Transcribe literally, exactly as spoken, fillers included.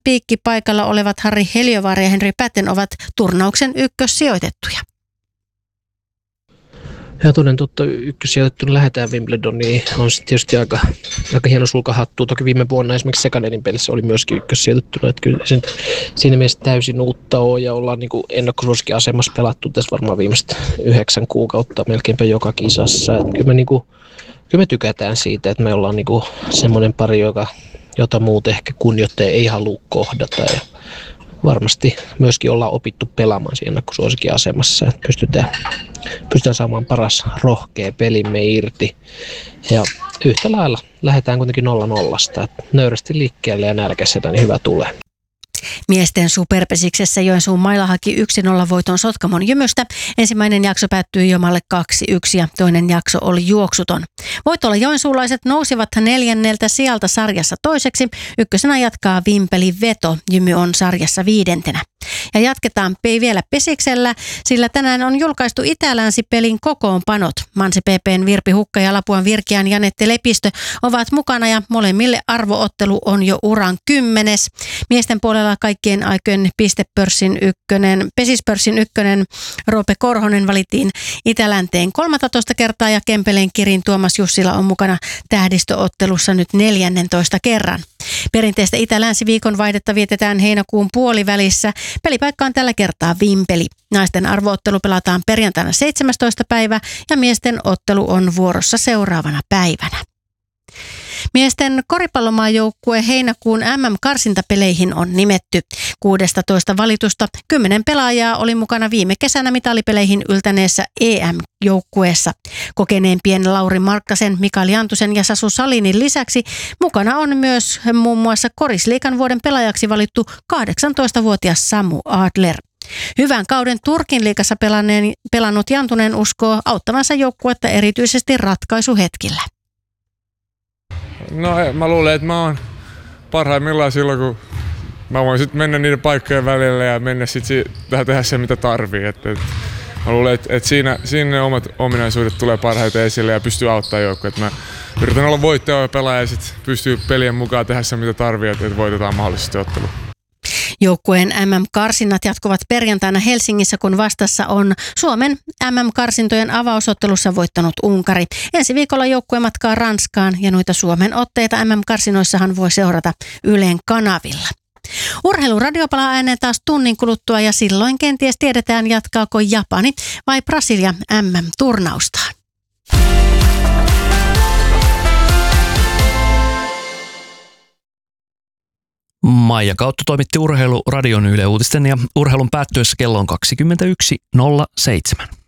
piikkipaikalla olevat Harri Heliövaara ja Henri Päten ovat turnauksen ykkössijoitettuja. Ja toden totta ykkössijoitettuna lähdetään Wimbledoniin. On sitten tietysti aika, aika hieno sulkahattu. Toki viime vuonna esimerkiksi Sekanerin pelissä oli myöskin ykkössijoitettuna. Että kyllä sen, siinä mielessä täysin uutta on ja ollaan niin ennakkosuosikkiasemassa pelattu tässä varmaan viimeiset yhdeksän kuukautta melkeinpä joka kisassa. Että kyllä, me niin kuin, kyllä me tykätään siitä, että me ollaan niin kuin semmoinen pari, joka, jota muut ehkä kunnioittaja ei halua kohdata. Ja varmasti myöskin ollaan opittu pelaamaan siinä ennakkosuosikkiasemassa, että pystytään, pystytään saamaan paras rohkea pelimme irti. Ja yhtä lailla lähdetään kuitenkin nolla nollasta, että nöyrästi liikkeelle ja nälkäisenä niin hyvä tulee. Miesten superpesiksessä Joensuun Maila haki yksi nolla voiton Sotkamon Jymystä. Ensimmäinen jakso päättyi Jomalle kaksi yksi ja toinen jakso oli juoksuton. Voitolla joensuulaiset nousivat neljänneltä sieltä sarjassa toiseksi. Ykkösenä jatkaa Vimpeli Veto. Jymy on sarjassa viidentenä. Ja jatketaan vielä pesiksellä, sillä tänään on julkaistu Itä-Länsi-pelin kokoonpanot. Mansi P P:n Virpi Hukka ja Lapuan Virkeän Janette Lepistö ovat mukana ja molemmille arvoottelu on jo uran kymmenes. Miesten puolella kaikkien aikojen pistepörssin ykkönen, pesispörssin ykkönen Roope Korhonen valittiin Itä-Länteen kolmetoista kertaa ja Kempeleen Kirin Tuomas Jussila on mukana tähdistöottelussa nyt neljännentoista kerran. Perinteistä Itä-Länsi-viikon vaihdetta vietetään heinäkuun puolivälissä. Pelipaikka on tällä kertaa Vimpeli. Naisten arvoottelu pelataan perjantaina seitsemästoista päivä ja miesten ottelu on vuorossa seuraavana päivänä. Miesten koripallomaajoukkue heinäkuun M M-karsintapeleihin on nimetty. kuusitoista valitusta kymmenen pelaajaa oli mukana viime kesänä mitalipeleihin yltäneessä E M-joukkueessa. Kokeneempien Lauri Markkasen, Mikael Jantusen ja Sasu Salinin lisäksi mukana on myös muun muassa Korisliigan vuoden pelaajaksi valittu kahdeksantoistavuotias Samu Adler. Hyvän kauden Turkin liigassa pelannut Jantunen uskoo auttavansa joukkuetta erityisesti ratkaisuhetkillä. No mä luulen, että mä oon parhaimmillaan silloin, kun mä voin sitten mennä niiden paikkojen välillä ja mennä sitten tehdä se, mitä tarvii. Et, et, mä luulen, että et siinä, siinä ne omat ominaisuudet tulee parhaiten esille ja pystyy auttamaan joukkoa. Mä yritän olla voittava pelaaja ja sitten pystyy pelien mukaan tehdä se, mitä tarvii, että et voitetaan mahdollisesti ottelu. Joukkueen M M-karsinnat jatkuvat perjantaina Helsingissä, kun vastassa on Suomen M M-karsintojen avausottelussa voittanut Unkari. Ensi viikolla joukkue matkaa Ranskaan ja noita Suomen otteita M M-karsinoissahan voi seurata Ylen kanavilla. Urheiluradio palaa ääneen taas tunnin kuluttua ja silloin kenties tiedetään, jatkaako Japani vai Brasilia M M-turnaustaan. Maija Kautto toimitti Urheiluradion Yle Uutisten ja urheilun päättyessä kello on kaksikymmentäyksi nolla seitsemän.